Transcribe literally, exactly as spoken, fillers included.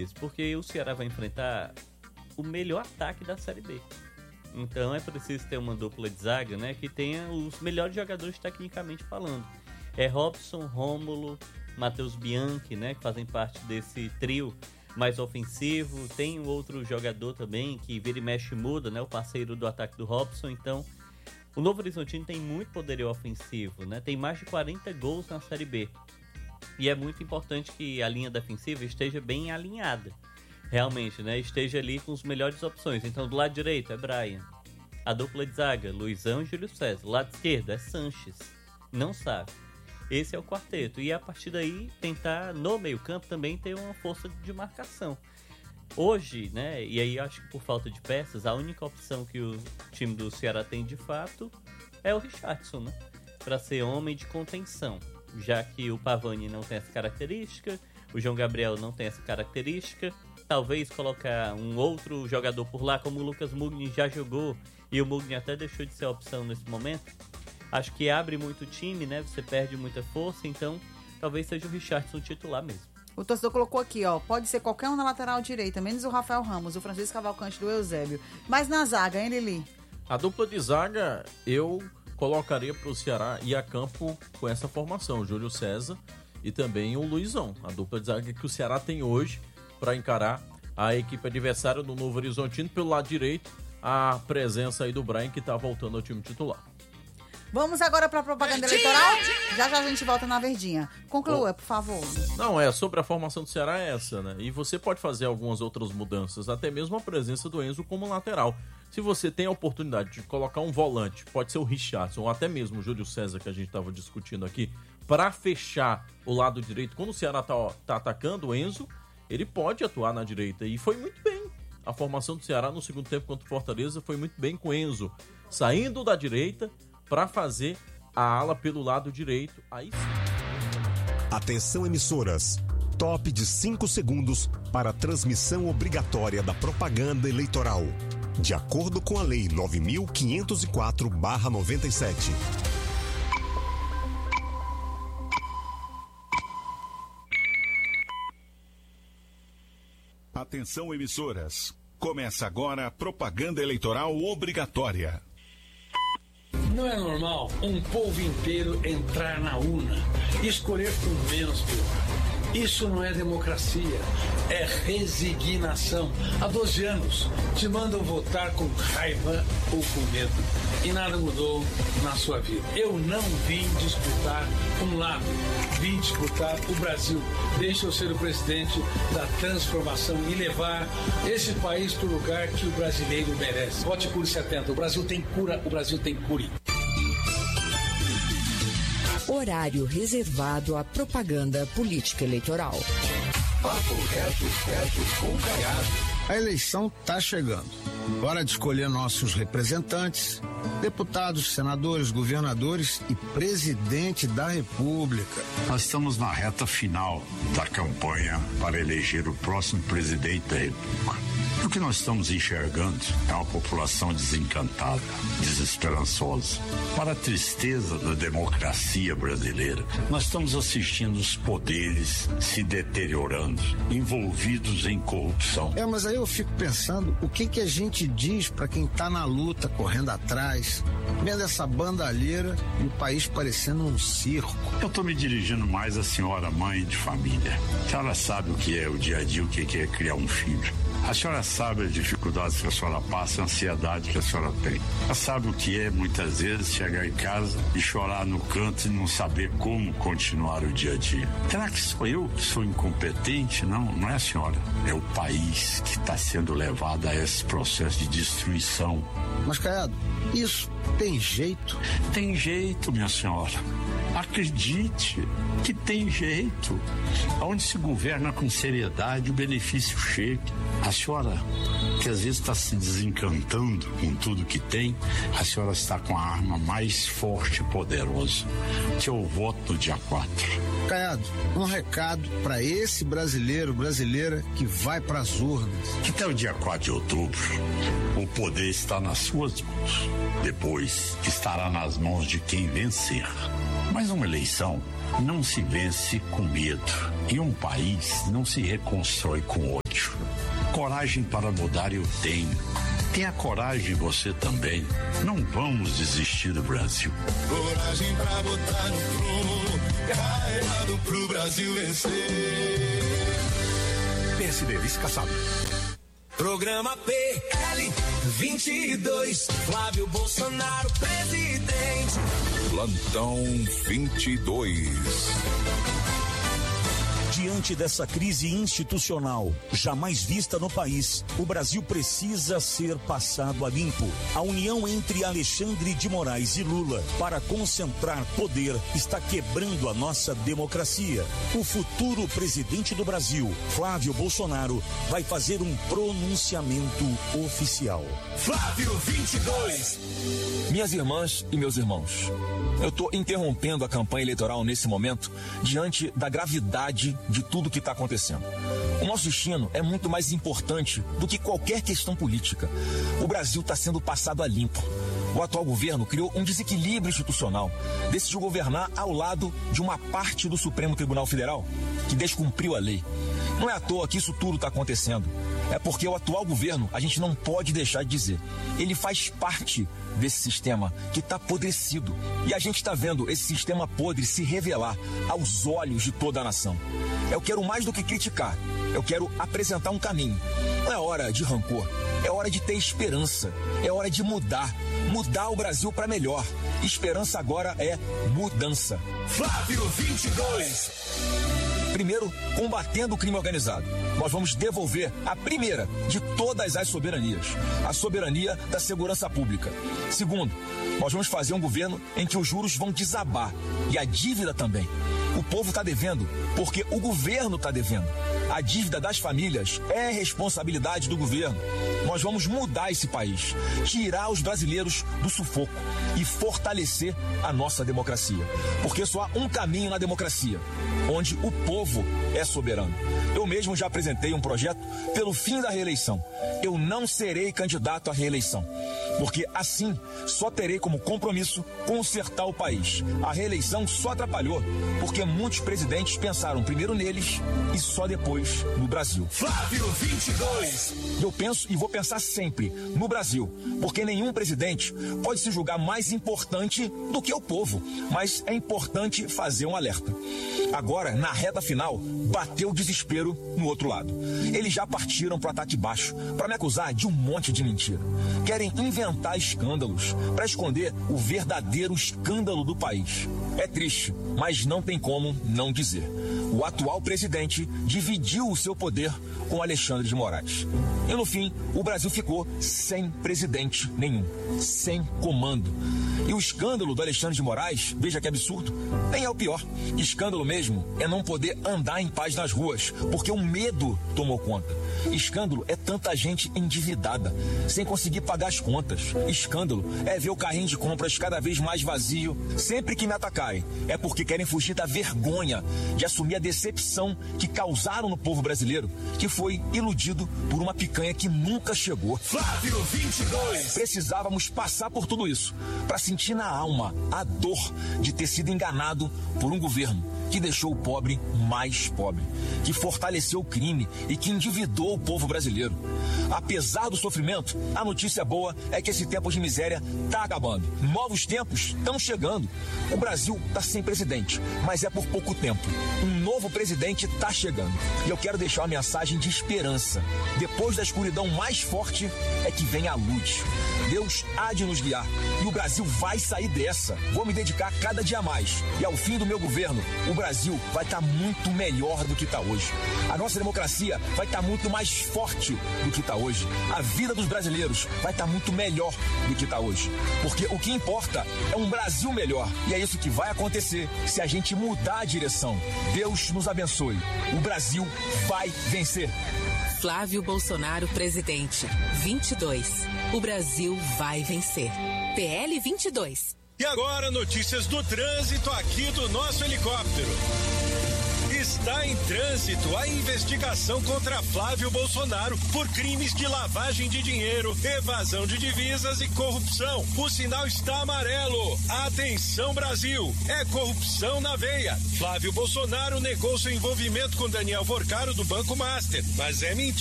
Elias? Porque o Ceará vai enfrentar o melhor ataque da Série B. Então é preciso ter uma dupla de zaga, né, que tenha os melhores jogadores tecnicamente falando. É Robson, Rômulo, Matheus Bianchi, né, que fazem parte desse trio mais ofensivo. Tem um outro jogador também que vira e mexe e muda, né, o parceiro do ataque do Robson. Então o Novo Horizontino tem muito poderio ofensivo, né, tem mais de quarenta gols na Série B. E é muito importante que a linha defensiva esteja bem alinhada. Realmente, né, esteja ali com as melhores opções. Então do lado direito é Brian. A dupla de zaga, Luizão e Júlio César. Lado esquerdo é Sanches. Não sabe. Esse é o quarteto. E a partir daí tentar no meio campo também ter uma força de marcação. Hoje, né, e aí acho que por falta de peças, a única opção que o time do Ceará tem de fato é o Richardson, né, para ser homem de contenção. Já que o Pavani não tem essa característica, o João Gabriel não tem essa característica. Talvez colocar um outro jogador por lá, como o Lucas Mugni já jogou, e o Mugni até deixou de ser a opção nesse momento. Acho que abre muito o time, né? Você perde muita força, então talvez seja o Richardson titular mesmo. O torcedor colocou aqui, ó, pode ser qualquer um na lateral direita, menos o Rafael Ramos, o Francisco Cavalcante do Eusébio. Mas na zaga, hein, Lili? A dupla de zaga, eu colocaria para o Ceará ir a campo com essa formação, o Júlio César e também o Luizão. A dupla de zaga que o Ceará tem hoje para encarar a equipe adversária do Novo Horizontino. Pelo lado direito, a presença aí do Brian, que está voltando ao time titular. Vamos agora para a propaganda eleitoral? Já já a gente volta na Verdinha. Conclua, oh. por favor. Não, é sobre a formação do Ceará é essa, né? E você pode fazer algumas outras mudanças, até mesmo a presença do Enzo como lateral. Se você tem a oportunidade de colocar um volante, pode ser o Richardson ou até mesmo o Júlio César, que a gente estava discutindo aqui, para fechar o lado direito, quando o Ceará tá, tá atacando o Enzo, ele pode atuar na direita. E foi muito bem. A formação do Ceará no segundo tempo contra o Fortaleza foi muito bem com o Enzo saindo da direita para fazer a ala pelo lado direito. Aí sim. Atenção, emissoras. Top de cinco segundos para a transmissão obrigatória da propaganda eleitoral. De acordo com a Lei nove mil quinhentos e quatro barra noventa e sete. Atenção, emissoras. Começa agora a propaganda eleitoral obrigatória. Não é normal um povo inteiro entrar na urna e escolher por menos pior. Isso não é democracia, é resignação. Há doze anos te mandam votar com raiva ou com medo e nada mudou na sua vida. Eu não vim disputar um lado, vim disputar o Brasil. Deixa eu ser o presidente da transformação e levar esse país para o lugar que o brasileiro merece. Vote Cure setenta, o Brasil tem cura, o Brasil tem cure. Horário reservado à propaganda política eleitoral. Papo reto, reto com Caiado. A eleição está chegando. Hora de escolher nossos representantes, deputados, senadores, governadores e presidente da República. Nós estamos na reta final da campanha para eleger o próximo presidente da República. O que nós estamos enxergando é uma população desencantada, desesperançosa. Para a tristeza da democracia brasileira, nós estamos assistindo os poderes se deteriorando, envolvidos em corrupção. É, mas aí eu fico pensando, o que que a gente diz para quem está na luta, correndo atrás, vendo essa bandalheira e o país parecendo um circo? Eu estou me dirigindo mais à senhora mãe de família. A senhora sabe o que é o dia a dia, o que é criar um filho. A senhora sabe as dificuldades que a senhora passa, a ansiedade que a senhora tem. Ela sabe o que é, muitas vezes, chegar em casa e chorar no canto e não saber como continuar o dia a dia. Será que sou eu que sou incompetente? Não, não é a senhora. É o país que está sendo levado a esse processo de destruição. Mas, Caiado, isso tem jeito? Tem jeito, minha senhora. Acredite que tem jeito. Onde se governa com seriedade, o benefício chega. A senhora, que às vezes está se desencantando com tudo que tem, a senhora está com a arma mais forte e poderosa, que é o voto no dia quatro. Caiado, um recado para esse brasileiro, brasileira que vai para as urnas. Que até o dia quatro de outubro, o poder está nas suas mãos. Depois, estará nas mãos de quem vencer. Mas uma eleição não se vence com medo. E um país não se reconstrói com ódio. Coragem para mudar eu tenho. Tenha coragem você também. Não vamos desistir do Brasil. Coragem pra botar no prumo, carregado pro Brasil vencer. P S D, Vice Kassab. Programa P L vinte e dois, Flávio Bolsonaro, presidente. Plantão vinte e dois. Diante dessa crise institucional jamais vista no país, o Brasil precisa ser passado a limpo. A união entre Alexandre de Moraes e Lula para concentrar poder está quebrando a nossa democracia. O futuro presidente do Brasil, Flávio Bolsonaro, vai fazer um pronunciamento oficial. Flávio vinte e dois. Minhas irmãs e meus irmãos, eu estou interrompendo a campanha eleitoral nesse momento diante da gravidade de tudo que está acontecendo. O nosso destino é muito mais importante do que qualquer questão política. O Brasil está sendo passado a limpo. O atual governo criou um desequilíbrio institucional, decidiu governar ao lado de uma parte do Supremo Tribunal Federal que descumpriu a lei. Não é à toa que isso tudo está acontecendo. É porque o atual governo, a gente não pode deixar de dizer, ele faz parte desse sistema que está apodrecido. E a gente está vendo esse sistema podre se revelar aos olhos de toda a nação. Eu quero mais do que criticar, eu quero apresentar um caminho. Não é hora de rancor, é hora de ter esperança, é hora de mudar, mudar o Brasil para melhor. Esperança agora é mudança. Flávio vinte e dois. Primeiro, combatendo o crime organizado. Nós vamos devolver a primeira de todas as soberanias, a soberania da segurança pública. Segundo, nós vamos fazer um governo em que os juros vão desabar e a dívida também. O povo está devendo porque o governo está devendo. A dívida das famílias é responsabilidade do governo. Nós vamos mudar esse país, tirar os brasileiros do sufoco e fortalecer a nossa democracia. Porque só há um caminho na democracia, onde o povo é soberano. Eu mesmo já apresentei um projeto pelo fim da reeleição. Eu não serei candidato à reeleição, porque assim só terei como compromisso consertar o país. A reeleição só atrapalhou, porque muitos presidentes pensaram primeiro neles e só depois no Brasil. Flávio vinte e dois. Eu penso e vou pensar sempre no Brasil, porque nenhum presidente pode se julgar mais importante do que o povo, mas é importante fazer um alerta. Agora, na reta final, bateu o desespero no outro lado. Eles já partiram para o ataque baixo, para me acusar de um monte de mentira. Querem inventar escândalos para esconder o verdadeiro escândalo do país. É triste, mas não tem como não dizer. O atual presidente dividiu o seu poder com Alexandre de Moraes. E no fim, o Brasil ficou sem presidente nenhum, sem comando. E o escândalo do Alexandre de Moraes, veja que absurdo, nem é o pior. Escândalo mesmo é não poder andar em paz nas ruas, porque o medo tomou conta. Escândalo é tanta gente endividada, sem conseguir pagar as contas. Escândalo é ver o carrinho de compras cada vez mais vazio. Sempre que me atacarem, é porque querem fugir da vergonha de assumir a decepção que causaram no povo brasileiro, que foi iludido por uma picanha que nunca chegou. Flávio vinte e dois. Precisávamos passar por tudo isso para sentir na alma a dor de ter sido enganado por um governo que deixou o pobre mais pobre, que fortaleceu o crime e que endividou o povo brasileiro. Apesar do sofrimento, a notícia boa é que esse tempo de miséria está acabando. Novos tempos estão chegando. O Brasil está sem presidente, mas é por pouco tempo. Um novo presidente está chegando. E eu quero deixar uma mensagem de esperança. Depois da escuridão mais forte é que vem a luz. Deus há de nos guiar e o Brasil vai sair dessa. Vou me dedicar cada dia mais. E ao fim do meu governo, o Brasil vai estar muito melhor do que está hoje. A nossa democracia vai estar muito mais forte do que está hoje. A vida dos brasileiros vai estar muito melhor do que está hoje. Porque o que importa é um Brasil melhor. E é isso que vai acontecer se a gente mudar a direção. Deus nos abençoe. O Brasil vai vencer. Flávio Bolsonaro, presidente. vinte e dois. O Brasil vai vencer. P L vinte e dois. E agora, notícias do trânsito aqui do nosso helicóptero. Está em trânsito a investigação contra Flávio Bolsonaro por crimes de lavagem de dinheiro, evasão de divisas e corrupção. O sinal está amarelo. Atenção, Brasil! É corrupção na veia. Flávio Bolsonaro negou seu envolvimento com Daniel Forcaro do Banco Master, mas é mentira.